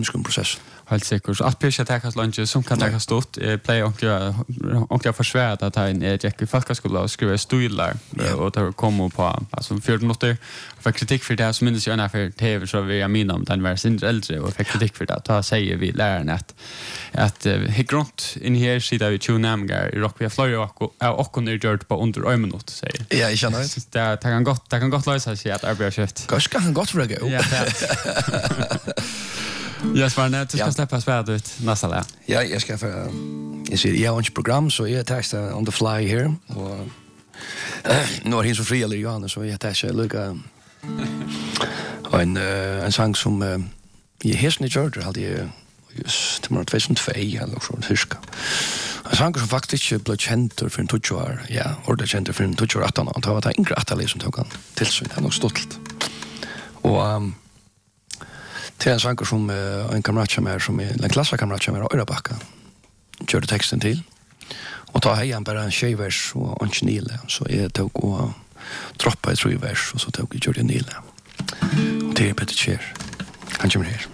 process. Helt sikkert. Så at pysja tekas lunge som kan tekas stort. Play onkel försvärda att han gick i folkskola och skrev stilar och det kommer på alltså 14 minuter. Fick kritik för det så minns jag när för TV så vi jag minns om den var sin äldre och fick kritik för det. Ta säger vi lärarna att hegrunt in här sida vi två nämgar i rock vi flöjer och kunde gjort på under 1 minut säger. Ja, jag känner det. Det kan gott lösa sig att arbeta skift. Kanske kan gott för det gå. Ja. Yes, var det. Du ska släppa svärd ut nästa lä. Ja, jag ska för jag ser jag har ett program så jag testar on the fly here och nu är han så fri eller Johannes så jag testar lucka en sång som jag hörde i Georgia hade jag just till 2002 eller så tyska. En sång som faktiskt blev känd för en 20 år. Ja, ordet känd för en 20 år 18 år. Det var det yngre attale som tog han till sig. Det är nog stolt. Och till en sång som en kamrat som en klasskamrat som är Örabacka körde texten till. Och ta hejan bara en tjejvers och en nile. Så jag tog och droppade 3 vers och så tog jag Jordan Nile. Och det är Peter Cher. Han kommer här.